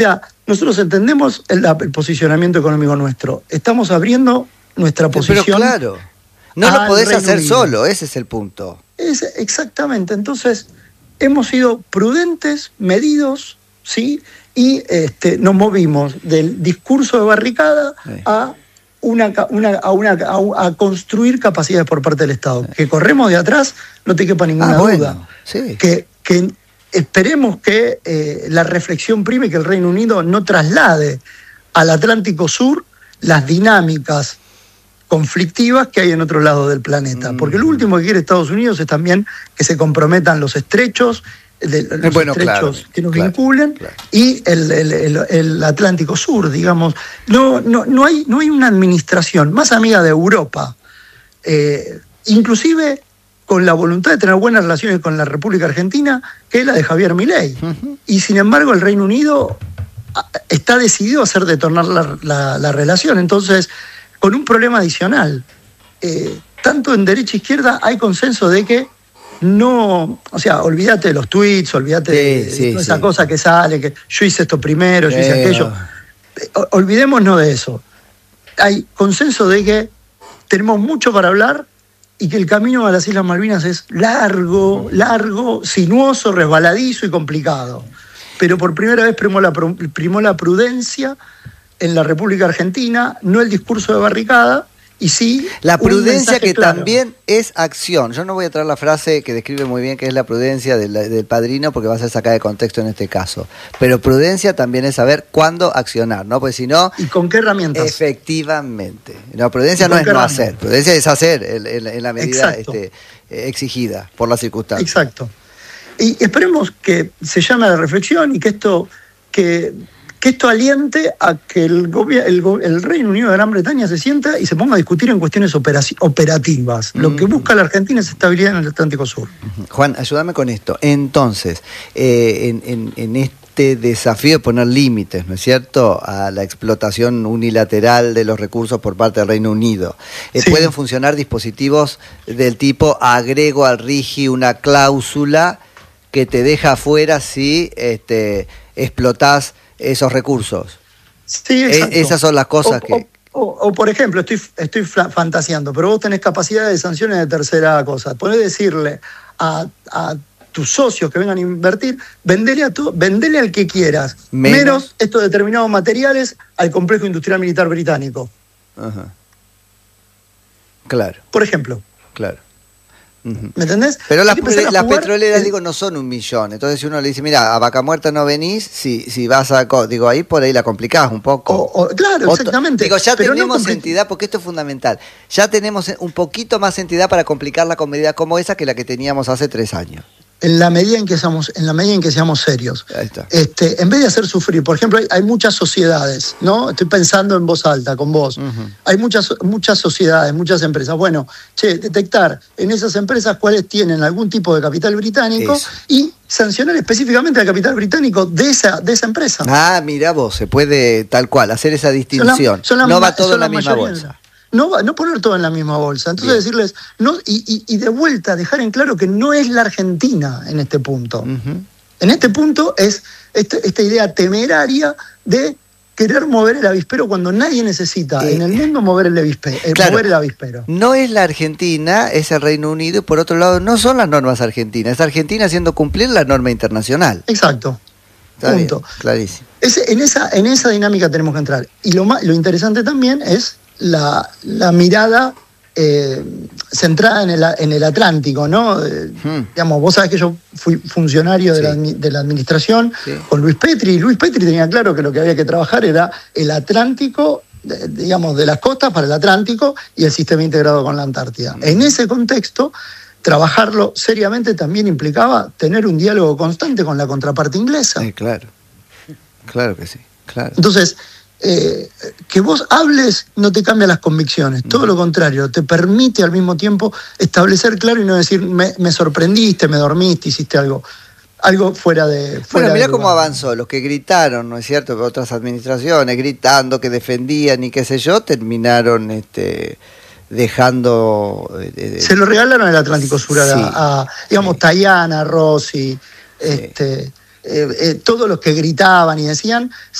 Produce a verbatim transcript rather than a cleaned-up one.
sea, nosotros entendemos el, el posicionamiento económico nuestro. Estamos abriendo nuestra posición. Pero claro, no lo podés hacer Unido. Solo, ese es el punto. Es, exactamente, entonces hemos sido prudentes, medidos, ¿sí? Y este, nos movimos del discurso de barricada sí. a, una, una, a, una, a, a construir capacidades por parte del Estado. Sí. Que corremos de atrás, no te quepa ninguna ah, duda. Bueno, sí. Que, que esperemos que eh, la reflexión prime, que el Reino Unido no traslade al Atlántico Sur las dinámicas conflictivas que hay en otros lados del planeta. Mm. Porque lo último que quiere Estados Unidos es también que se comprometan los estrechos, de, los bueno, estrechos claro, que nos claro, vinculen, claro. y el, el, el, el Atlántico Sur, digamos. No, no, no, hay, no hay una administración más amiga de Europa, eh, inclusive con la voluntad de tener buenas relaciones con la República Argentina, que es la de Javier Milei. Uh-huh. Y sin embargo el Reino Unido está decidido a hacer detonar la, la, la relación. Entonces, con un problema adicional, eh, tanto en derecha e izquierda hay consenso de que no, o sea, olvídate de los tweets, olvídate sí, de, sí, de toda esa sí. cosa que sale, que yo hice esto primero, yo hice aquello. Olvidémonos de eso. Hay consenso de que tenemos mucho para hablar y que el camino a las Islas Malvinas es largo, largo, sinuoso, resbaladizo y complicado. Pero por primera vez primó la, primó la prudencia en la República Argentina, no el discurso de barricada, y sí la prudencia que claro. también es acción. Yo no voy a traer la frase que describe muy bien que es la prudencia del, del padrino, porque va a ser sacada de contexto en este caso. Pero prudencia también es saber cuándo accionar, ¿no? Porque si no... ¿Y con qué herramientas? Efectivamente. No, prudencia no es no hacer. Prudencia es hacer en, en, en la medida este, exigida por las circunstancias. Exacto. Y esperemos que se llame a la reflexión y que esto... que que esto aliente a que el, el, el Reino Unido de Gran Bretaña se sienta y se ponga a discutir en cuestiones operativas. Lo que busca la Argentina es estabilidad en el Atlántico Sur. Juan, ayúdame con esto. Entonces, eh, en, en, en este desafío de poner límites, ¿no es cierto?, a la explotación unilateral de los recursos por parte del Reino Unido, eh, sí. pueden funcionar dispositivos del tipo agrego al R I G I una cláusula que te deja afuera si este, explotás esos recursos. Sí, exacto. E- esas son las cosas o, que... O, o, o, por ejemplo, estoy, estoy fantaseando, pero vos tenés capacidad de sanciones de tercera cosa. Podés decirle a, a tus socios que vengan a invertir, vendele, a tu, vendele al que quieras, menos, menos estos determinados materiales al complejo industrial militar británico. Ajá. Claro. Por ejemplo. Claro. Uh-huh. ¿Me entendés? Pero las, las petroleras, el... digo, no son un millón. Entonces, si uno le dice, mira, a Vaca Muerta no venís, si, si vas a... Digo, ahí por ahí la complicás un poco. O, o, claro, o, exactamente. Digo, ya pero tenemos no entidad, porque esto es fundamental. Ya tenemos un poquito más entidad para complicarla con medidas como esa que la que teníamos hace tres años. En la medida en que seamos, en la medida en que seamos serios. Ahí está. Este, en vez de hacer sufrir, por ejemplo, hay, hay muchas sociedades, ¿no? Estoy pensando en voz alta con vos. Uh-huh. Hay muchas, muchas sociedades, muchas empresas. Bueno, che, detectar en esas empresas cuáles tienen algún tipo de capital británico Eso. y sancionar específicamente al capital británico de esa, de esa empresa. Ah, mira vos, se puede tal cual, hacer esa distinción. Son la, son la, no va todo en la, la misma bolsa. No, no poner todo en la misma bolsa. Entonces Bien. decirles, no, y, y, y de vuelta dejar en claro que no es la Argentina en este punto. Uh-huh. En este punto es este, esta idea temeraria de querer mover el avispero cuando nadie necesita eh, en el mundo mover el, avispero, eh, claro, mover el avispero. No es la Argentina, es el Reino Unido, y por otro lado no son las normas argentinas, es Argentina haciendo cumplir la norma internacional. Exacto. Está punto. Bien, clarísimo. Es, en, esa, en esa dinámica tenemos que entrar. Y lo, más, lo interesante también es La, la mirada eh, centrada en el, en el Atlántico, ¿no? Eh, hmm. Digamos, vos sabés que yo fui funcionario sí. de, la, de la administración sí. con Luis Petri, y Luis Petri tenía claro que lo que había que trabajar era el Atlántico, de, digamos, de las costas para el Atlántico y el sistema integrado con la Antártida. Hmm. En ese contexto, trabajarlo seriamente también implicaba tener un diálogo constante con la contraparte inglesa. Sí, claro, claro que sí, claro. Entonces, Eh, que vos hables no te cambia las convicciones, todo lo contrario, te permite al mismo tiempo establecer claro y no decir me, me sorprendiste, me dormiste, hiciste algo algo fuera de fuera Bueno, mirá de cómo avanzó, los que gritaron, ¿no es cierto?, que otras administraciones gritando, que defendían y qué sé yo, terminaron este dejando... Eh, Se lo regalaron al Atlántico Sur, sí, a, a, digamos, sí. Tayana, Rossi, sí. este... eh, eh, todos los que gritaban y decían